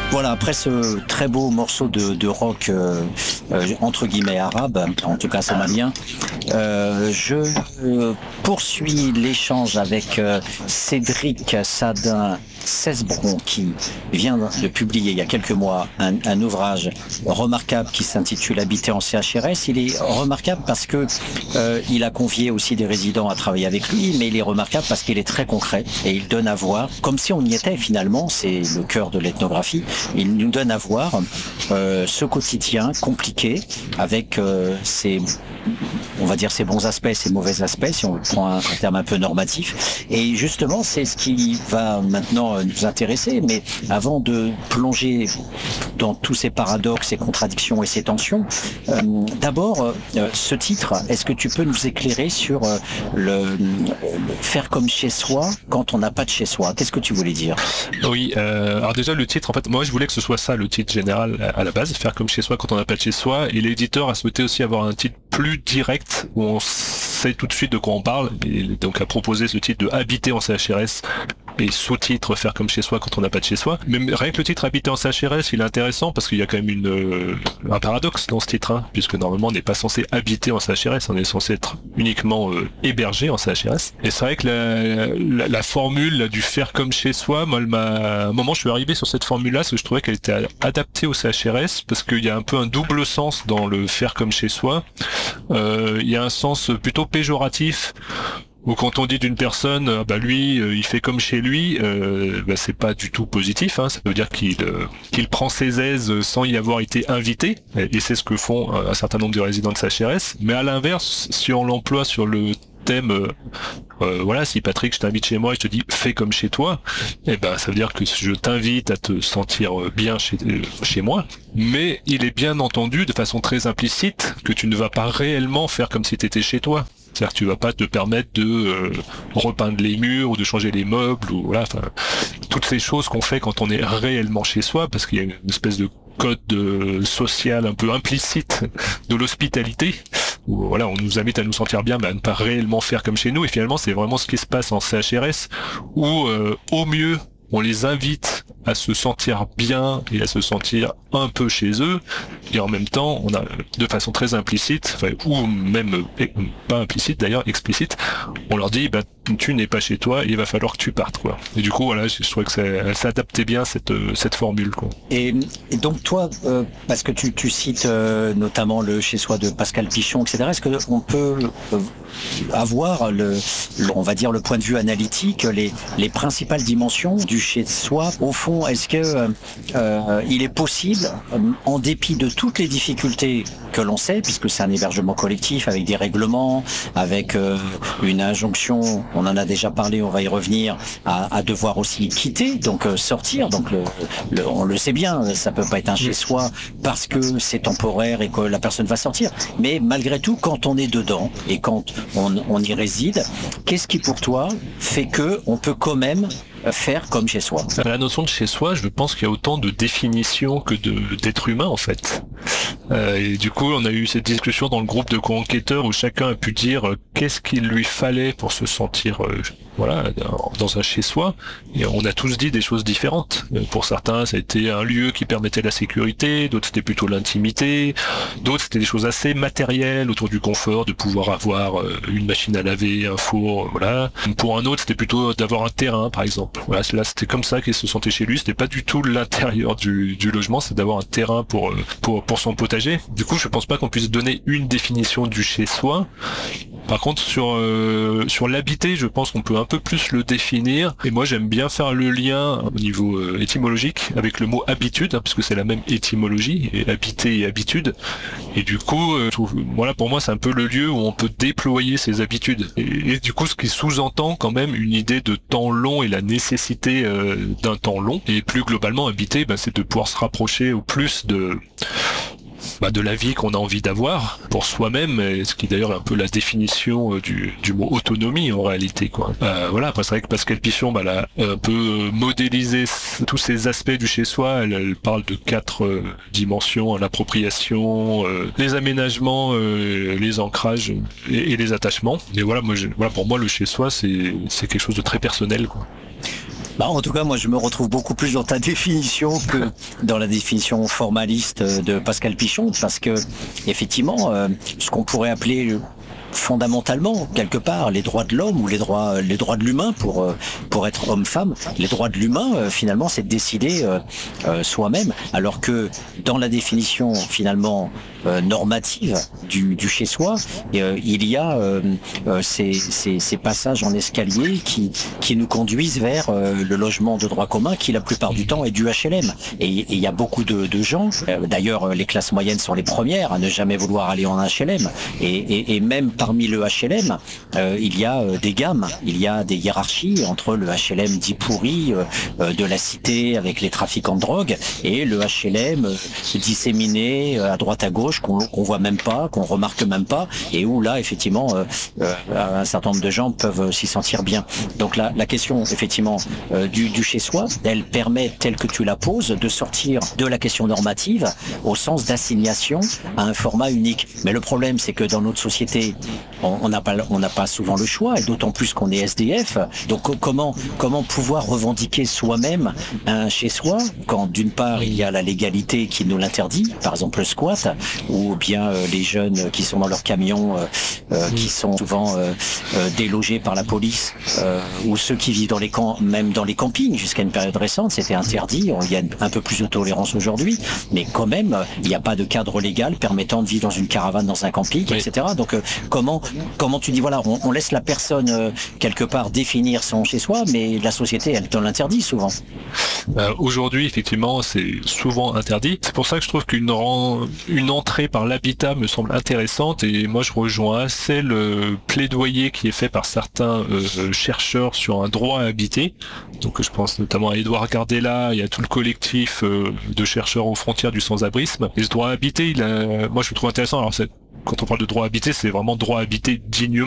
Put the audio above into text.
Voilà, après ce très beau morceau de rock entre guillemets arabe, en tout cas somalien, je poursuis l'échange avec Cédric Sadin Cesbron qui vient de publier il y a quelques mois un ouvrage remarquable qui s'intitule Habiter en CHRS. Il est remarquable parce que il a convié aussi des résidents à travailler avec lui, mais il est remarquable parce qu'il est très concret et il donne à voir, comme si on y était finalement, c'est le cœur de l'ethnographie, il nous donne à voir ce quotidien compliqué avec on va dire ses bons aspects, ses mauvais aspects, si on prend un terme un peu normatif. Et justement, c'est ce qui va maintenant nous intéresser. Mais avant de plonger dans tous ces paradoxes, ces contradictions et ces tensions, d'abord, ce titre, est-ce que tu peux nous éclairer sur le faire comme chez soi quand on n'a pas de chez soi? Qu'est-ce que tu voulais dire? Oui, alors déjà le titre, en fait, moi je voulais que ce soit ça le titre général à la base, faire comme chez soi quand on n'a pas de chez soi, et l'éditeur a souhaité aussi avoir un titre plus direct où on sait tout de suite de quoi on parle, et donc a proposé ce titre de Habiter en CHRS et sous-titre faire comme chez soi quand on n'a pas de chez soi. Mais rien que le titre Habiter en CHRS, il est intéressant parce qu'il y a quand même un paradoxe dans ce titre, hein, puisque normalement on n'est pas censé habiter en CHRS, on est censé être uniquement hébergé en CHRS. Et c'est vrai que la formule là, du faire comme chez soi, moi, à un moment je suis arrivé sur cette formule-là parce que je trouvais qu'elle était adaptée au CHRS, parce qu'il y a un peu un double sens dans le faire comme chez soi. Il y a un sens plutôt péjoratif, ou quand on dit d'une personne, lui, il fait comme chez lui, c'est pas du tout positif. Hein. Ça veut dire qu'il prend ses aises sans y avoir été invité, et c'est ce que font un certain nombre de résidents de CHRS. Mais à l'inverse, si on l'emploie sur le thème, si Patrick, je t'invite chez moi et je te dis fais comme chez toi, ça veut dire que je t'invite à te sentir bien chez moi, mais il est bien entendu de façon très implicite que tu ne vas pas réellement faire comme si tu étais chez toi. C'est-à-dire que tu vas pas te permettre de repeindre les murs ou de changer les meubles ou toutes ces choses qu'on fait quand on est réellement chez soi, parce qu'il y a une espèce de code social un peu implicite de l'hospitalité où on nous invite à nous sentir bien, mais à ne pas réellement faire comme chez nous. Et finalement, c'est vraiment ce qui se passe en CHRS où au mieux on les invite à se sentir bien et à se sentir un peu chez eux, et en même temps, on a de façon très implicite, ou même pas implicite d'ailleurs, explicite, on leur dit tu n'es pas chez toi, il va falloir que tu partes, quoi. Et du coup, voilà, je trouvais que elle s'adaptait bien cette formule, quoi. Et donc toi, parce que tu cites notamment le chez soi de Pascal Pichon, etc. Est-ce que on peut avoir on va dire le point de vue analytique, les principales dimensions du chez soi? Au fond, est-ce que il est possible, en dépit de toutes les difficultés que l'on sait, puisque c'est un hébergement collectif avec des règlements, avec une injonction, on en a déjà parlé, on va y revenir, à devoir aussi quitter, donc sortir, donc on le sait bien, ça peut pas être un chez soi parce que c'est temporaire et que la personne va sortir, mais malgré tout, quand on est dedans et quand on y réside, qu'est-ce qui pour toi fait que on peut quand même faire comme chez soi? La notion de chez soi, je pense qu'il y a autant de définitions que d'être humain en fait. Et du coup, on a eu cette discussion dans le groupe de co-enquêteurs où chacun a pu dire qu'est-ce qu'il lui fallait pour se sentir dans un chez soi. Et on a tous dit des choses différentes. Pour certains, ça a été un lieu qui permettait la sécurité, d'autres c'était plutôt l'intimité, d'autres c'était des choses assez matérielles autour du confort, de pouvoir avoir une machine à laver, un four, voilà. Pour un autre, c'était plutôt d'avoir un terrain, par exemple. Voilà, là, c'était comme ça qu'il se sentait chez lui. C'était pas du tout l'intérieur du logement, c'est d'avoir un terrain pour son potager. Du coup, je pense pas qu'on puisse donner une définition du chez soi. Par contre, sur l'habiter, je pense qu'on peut un peu plus le définir. Et moi, j'aime bien faire le lien au niveau étymologique avec le mot habitude, hein, puisque c'est la même étymologie, et habiter et habitude. Et du coup, pour moi, c'est un peu le lieu où on peut déployer ses habitudes. Et du coup, ce qui sous-entend quand même une idée de temps long et la nécessité d'un temps long. Et plus globalement, habiter, c'est de pouvoir se rapprocher au plus de la vie qu'on a envie d'avoir pour soi-même, ce qui d'ailleurs est un peu la définition du mot autonomie en réalité, quoi. Après c'est vrai que Pascal Pichon elle a un peu modélisé tous ces aspects du chez-soi. Elle parle de 4 dimensions: l'appropriation, les aménagements, les ancrages et les attachements. Et pour moi le chez-soi c'est quelque chose de très personnel, quoi. Bah, en tout cas, moi, je me retrouve beaucoup plus dans ta définition que dans la définition formaliste de Pascal Pichon, parce que effectivement, ce qu'on pourrait appeler fondamentalement, quelque part, les droits de l'homme ou les droits de l'humain pour être homme-femme, les droits de l'humain, finalement, c'est de décider soi-même, alors que dans la définition, finalement, normative du chez-soi, il y a ces passages en escalier qui nous conduisent vers le logement de droit commun qui la plupart du temps est du HLM. Et il y a beaucoup de gens, d'ailleurs les classes moyennes sont les premières à ne jamais vouloir aller en HLM, et même parmi le HLM, il y a des gammes, il y a des hiérarchies entre le HLM dit pourri de la cité avec les trafiquants de drogue et le HLM disséminé à droite à gauche qu'on voit même pas, qu'on remarque même pas, et où là effectivement un certain nombre de gens peuvent s'y sentir bien. Donc la question effectivement du chez soi, elle permet, telle que tu la poses, de sortir de la question normative au sens d'assignation à un format unique. Mais le problème, c'est que dans notre société, on n'a pas souvent le choix, et d'autant plus qu'on est SDF. Donc comment pouvoir revendiquer soi-même un chez soi quand d'une part il y a la légalité qui nous l'interdit, par exemple le squat, ou bien les jeunes qui sont dans leur camion, qui sont souvent délogés par la police, ou ceux qui vivent dans les camps, même dans les campings, jusqu'à une période récente, c'était interdit. Il y a un peu plus de tolérance aujourd'hui, mais quand même, il n'y a pas de cadre légal permettant de vivre dans une caravane, dans un camping, oui, etc. Donc comment tu dis, voilà, on laisse la personne quelque part définir son chez-soi, mais la société, elle te l'interdit souvent. Aujourd'hui, effectivement, c'est souvent interdit. C'est pour ça que je trouve qu'une entrée par l'habitat me semble intéressante, et moi je rejoins assez le plaidoyer qui est fait par certains chercheurs sur un droit à habiter. Donc je pense notamment à Edouard Gardella et à tout le collectif de chercheurs aux frontières du sans-abrisme. Et ce droit à habiter, moi je le trouve intéressant. Alors quand on parle de droit à habiter, c'est vraiment droit à habiter dignement.